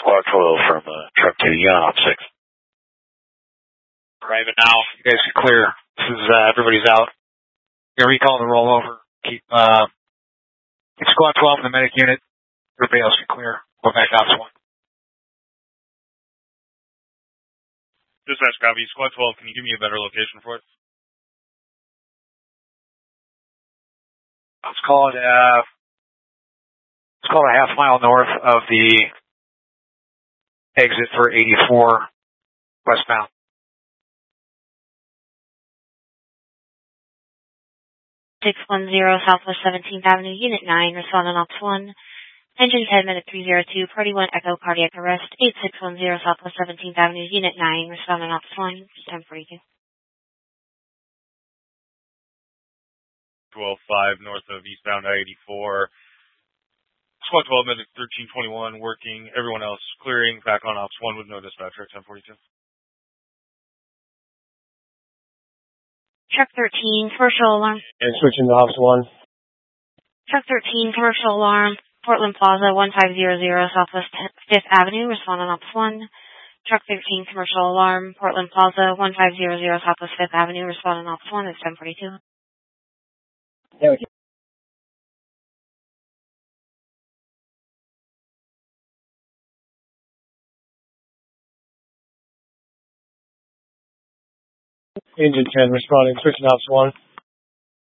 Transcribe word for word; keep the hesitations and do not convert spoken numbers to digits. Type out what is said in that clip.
Squad twelve from uh, truck two, Yawn six. Private now. You guys can clear. This is, uh, everybody's out. You're recalling the rollover. Keep, uh, keep Squad twelve in the medic unit. Everybody else can clear. Go back Ops one. Dispatch copy. Squad twelve, can you give me a better location for it? Let's call it, uh, let's call it a half mile north of the exit for eighty-four westbound. six one zero Southwest seventeenth Avenue, Unit nine, responding Ops one. Engine ten minute three zero two, Party one Echo, cardiac arrest. eight six one zero Southwest seventeenth Avenue, Unit nine, responding Ops one, ten forty-two. twelve five north of eastbound I eighty-four. Squad twelve, medic thirteen twenty-one, working. Everyone else clearing. Back on Ops one with no dispatcher at ten forty-two. Truck thirteen, commercial alarm. And switching to Ops one. Truck thirteen, commercial alarm. Portland Plaza, one five zero zero Southwest fifth Avenue, responding Ops one. Truck thirteen, commercial alarm. Portland Plaza, one five zero zero Southwest fifth Avenue, responding Ops one. It's ten forty-two. There we go. Engine ten responding, switching Ops one.